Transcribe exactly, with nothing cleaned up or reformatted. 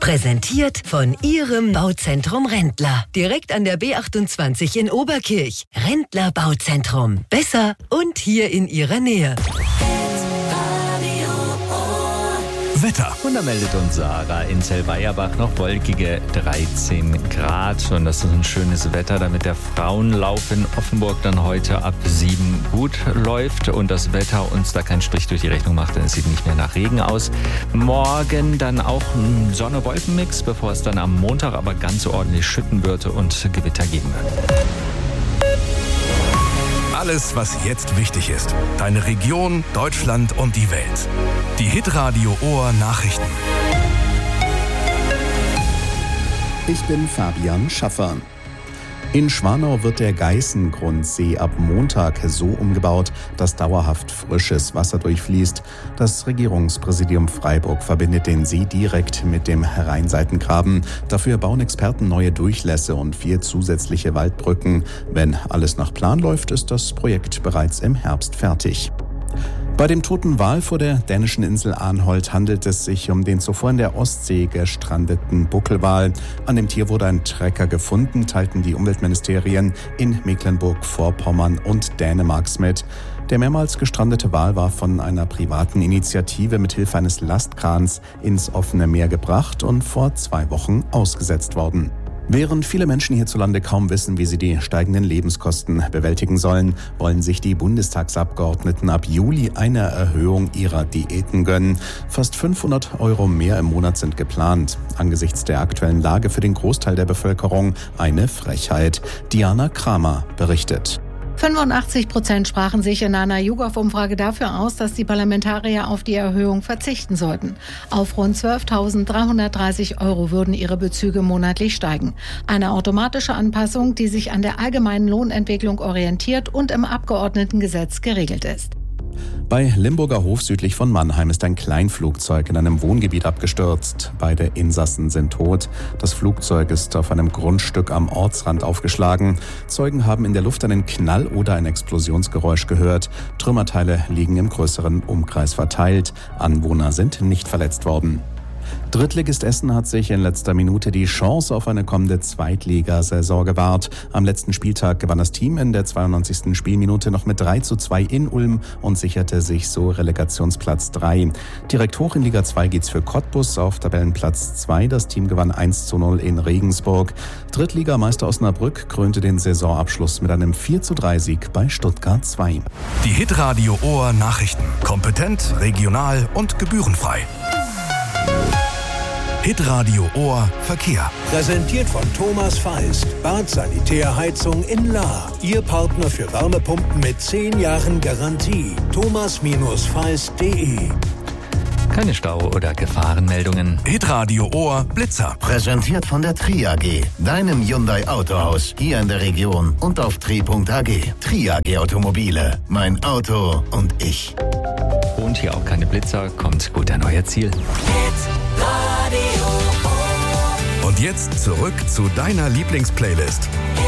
Präsentiert von Ihrem Bauzentrum Rendler. Direkt an der B achtundzwanzig in Oberkirch. Rendler Bauzentrum. Besser und hier in Ihrer Nähe. Wetter. Und da meldet uns Sarah in Zellweierbach noch wolkige dreizehn Grad. Und das ist ein schönes Wetter, damit der Frauenlauf in Offenburg dann heute ab sieben gut läuft und das Wetter uns da keinen Strich durch die Rechnung macht, denn es sieht nicht mehr nach Regen aus. Morgen dann auch ein Sonne-Wolken-Mix, bevor es dann am Montag aber ganz ordentlich schütten wird und Gewitter geben wird. Alles, was jetzt wichtig ist. Deine Region, Deutschland und die Welt. Die Hitradio Ohr Nachrichten. Ich bin Fabian Schaffer. In Schwanau wird der Geißengrundsee ab Montag so umgebaut, dass dauerhaft frisches Wasser durchfließt. Das Regierungspräsidium Freiburg verbindet den See direkt mit dem Rheinseitengraben. Dafür bauen Experten neue Durchlässe und vier zusätzliche Waldbrücken. Wenn alles nach Plan läuft, ist das Projekt bereits im Herbst fertig. Bei dem toten Wal vor der dänischen Insel Arnholt handelt es sich um den zuvor in der Ostsee gestrandeten Buckelwal. An dem Tier wurde ein Trecker gefunden, teilten die Umweltministerien in Mecklenburg-Vorpommern und Dänemarks mit. Der mehrmals gestrandete Wal war von einer privaten Initiative mit Hilfe eines Lastkrans ins offene Meer gebracht und vor zwei Wochen ausgesetzt worden. Während viele Menschen hierzulande kaum wissen, wie sie die steigenden Lebenskosten bewältigen sollen, wollen sich die Bundestagsabgeordneten ab Juli eine Erhöhung ihrer Diäten gönnen. Fast fünfhundert Euro mehr im Monat sind geplant. Angesichts der aktuellen Lage für den Großteil der Bevölkerung eine Frechheit. Diana Kramer berichtet. fünfundachtzig Prozent sprachen sich in einer YouGov-Umfrage dafür aus, dass die Parlamentarier auf die Erhöhung verzichten sollten. Auf rund zwölftausenddreihundertdreißig Euro würden ihre Bezüge monatlich steigen. Eine automatische Anpassung, die sich an der allgemeinen Lohnentwicklung orientiert und im Abgeordnetengesetz geregelt ist. Bei Limburger Hof südlich von Mannheim ist ein Kleinflugzeug in einem Wohngebiet abgestürzt. Beide Insassen sind tot. Das Flugzeug ist auf einem Grundstück am Ortsrand aufgeschlagen. Zeugen haben in der Luft einen Knall oder ein Explosionsgeräusch gehört. Trümmerteile liegen im größeren Umkreis verteilt. Anwohner sind nicht verletzt worden. Drittligist Essen hat sich in letzter Minute die Chance auf eine kommende Zweitligasaison gewahrt. Am letzten Spieltag gewann das Team in der zweiundneunzigsten Spielminute noch mit drei zu zwei in Ulm und sicherte sich so Relegationsplatz drei. Direkt hoch in Liga zwei geht's für Cottbus auf Tabellenplatz zwei. Das Team gewann eins zu null in Regensburg. Drittligameister Osnabrück krönte den Saisonabschluss mit einem vier zu drei Sieg bei Stuttgart zwei. Die Hitradio Ohr Nachrichten. Kompetent, regional und gebührenfrei. Hitradio Ohr Verkehr. Präsentiert von Thomas Feist. Bad Sanitärheizung in Lahr. Ihr Partner für Wärmepumpen mit zehn Jahren Garantie. thomas feist punkt de. Keine Stau- oder Gefahrenmeldungen. Hitradio Ohr Blitzer. Präsentiert von der Tri A G, deinem Hyundai Autohaus, hier in der Region und auf tri punkt a g. Tri A G Automobile, mein Auto und ich. Und hier auch keine Blitzer, kommt gut an euer Ziel. Und jetzt zurück zu deiner Lieblingsplaylist.